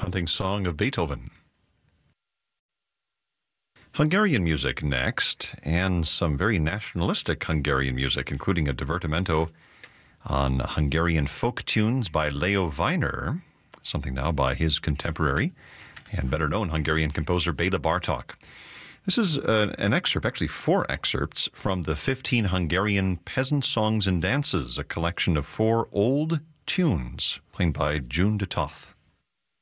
Hunting Song of Beethoven. Hungarian music next, and some very nationalistic Hungarian music, including a divertimento on Hungarian folk tunes by Leo Weiner, something now by his contemporary and better known Hungarian composer Bela Bartók. This is an excerpt, actually 4 excerpts, from the 15 Hungarian Peasant Songs and Dances, a collection of 4 old tunes played by June de Toth.